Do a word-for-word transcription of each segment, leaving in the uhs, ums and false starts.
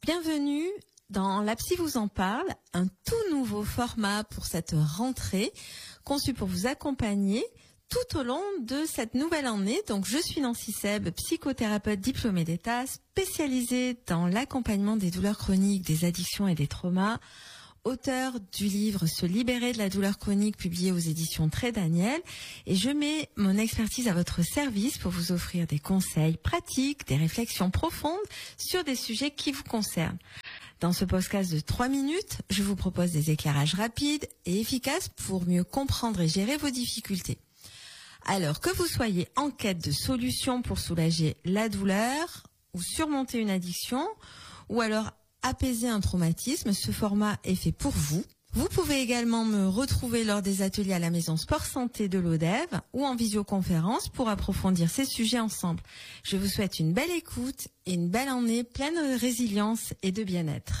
Bienvenue dans La Psy vous en parle, un tout nouveau format pour cette rentrée, conçu pour vous accompagner tout au long de cette nouvelle année. Donc je suis Nancy Seb, psychothérapeute diplômée d'État, spécialisée dans l'accompagnement des douleurs chroniques, des addictions et des traumas, auteur du livre Se libérer de la douleur chronique, publié aux éditions Trait Daniel, et je mets mon expertise à votre service pour vous offrir des conseils pratiques, des réflexions profondes sur des sujets qui vous concernent. Dans ce podcast de trois minutes, je vous propose des éclairages rapides et efficaces pour mieux comprendre et gérer vos difficultés. Alors que vous soyez en quête de solutions pour soulager la douleur ou surmonter une addiction, ou alors apaiser un traumatisme, ce format est fait pour vous. Vous pouvez également me retrouver lors des ateliers à la Maison Sport Santé de l'Odève ou en visioconférence pour approfondir ces sujets ensemble. Je vous souhaite une belle écoute et une belle année pleine de résilience et de bien-être.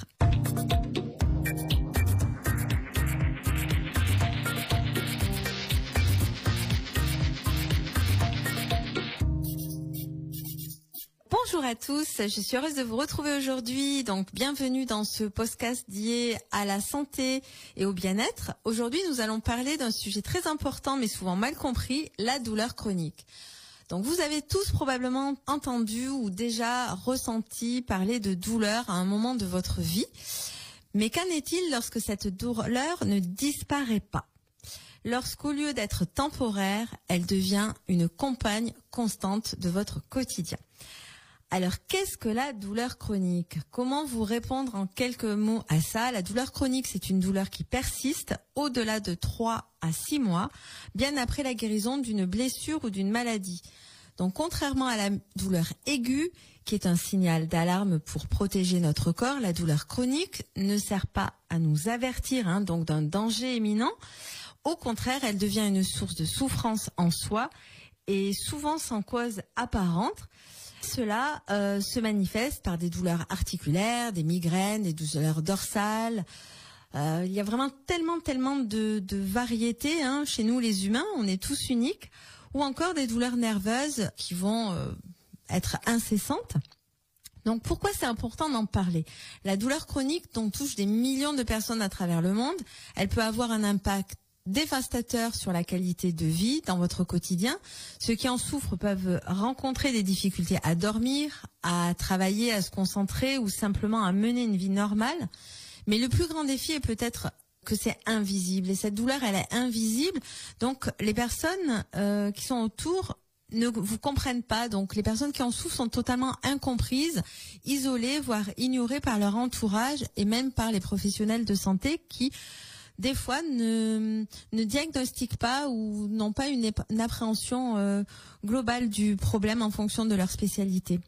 Bonjour à tous, je suis heureuse de vous retrouver aujourd'hui. Donc bienvenue dans ce podcast dédié à la santé et au bien-être. Aujourd'hui, nous allons parler d'un sujet très important mais souvent mal compris, la douleur chronique. Donc vous avez tous probablement entendu ou déjà ressenti parler de douleur à un moment de votre vie. Mais qu'en est-il lorsque cette douleur ne disparaît pas ? Lorsqu'au lieu d'être temporaire, elle devient une compagne constante de votre quotidien. Alors, qu'est-ce que la douleur chronique ? Comment vous répondre en quelques mots à ça ? La douleur chronique, c'est une douleur qui persiste au-delà de trois à six mois, bien après la guérison d'une blessure ou d'une maladie. Donc, contrairement à la douleur aiguë, qui est un signal d'alarme pour protéger notre corps, la douleur chronique ne sert pas à nous avertir hein, donc d'un danger imminent. Au contraire, elle devient une source de souffrance en soi et souvent sans cause apparente. Cela euh, se manifeste par des douleurs articulaires, des migraines, des douleurs dorsales. Euh, il y a vraiment tellement, tellement de, de variétés hein, chez nous les humains, on est tous uniques. Ou encore des douleurs nerveuses qui vont euh, être incessantes. Donc pourquoi c'est important d'en parler ? La douleur chronique dont touche des millions de personnes à travers le monde, elle peut avoir un impact dévastateur sur la qualité de vie dans votre quotidien. Ceux qui en souffrent peuvent rencontrer des difficultés à dormir, à travailler, à se concentrer ou simplement à mener une vie normale. Mais le plus grand défi est peut-être que c'est invisible. Et cette douleur, elle est invisible. Donc les personnes euh, qui sont autour ne vous comprennent pas. Donc les personnes qui en souffrent sont totalement incomprises, isolées, voire ignorées par leur entourage et même par les professionnels de santé qui des fois ne, ne diagnostiquent pas ou n'ont pas une, ép- une appréhension euh, globale du problème en fonction de leur spécialité.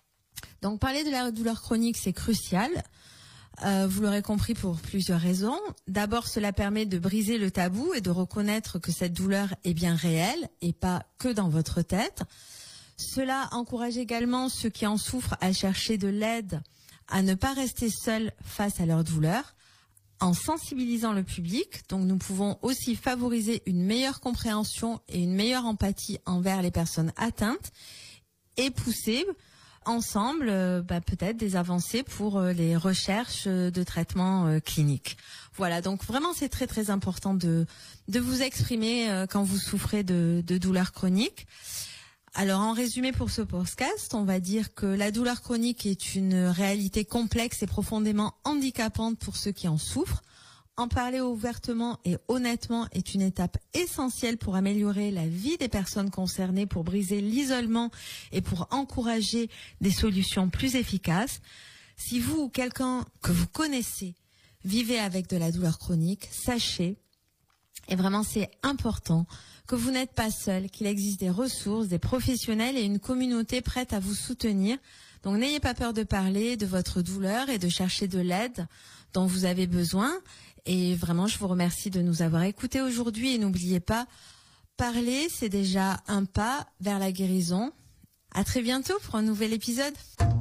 Donc parler de la douleur chronique, c'est crucial. Euh, vous l'aurez compris pour plusieurs raisons. D'abord, cela permet de briser le tabou et de reconnaître que cette douleur est bien réelle et pas que dans votre tête. Cela encourage également ceux qui en souffrent à chercher de l'aide, à ne pas rester seuls face à leur douleur. En sensibilisant le public, donc nous pouvons aussi favoriser une meilleure compréhension et une meilleure empathie envers les personnes atteintes et pousser ensemble euh, bah, peut-être des avancées pour euh, les recherches de traitements euh, cliniques. Voilà, donc vraiment c'est très très important de de vous exprimer euh, quand vous souffrez de, de douleurs chroniques. Alors en résumé pour ce podcast, on va dire que la douleur chronique est une réalité complexe et profondément handicapante pour ceux qui en souffrent. En parler ouvertement et honnêtement est une étape essentielle pour améliorer la vie des personnes concernées, pour briser l'isolement et pour encourager des solutions plus efficaces. Si vous ou quelqu'un que vous connaissez vivez avec de la douleur chronique, sachez, et vraiment c'est important, que vous n'êtes pas seul, qu'il existe des ressources, des professionnels et une communauté prête à vous soutenir. Donc n'ayez pas peur de parler de votre douleur et de chercher de l'aide dont vous avez besoin. Et vraiment, je vous remercie de nous avoir écoutés aujourd'hui. Et n'oubliez pas, parler, c'est déjà un pas vers la guérison. À très bientôt pour un nouvel épisode.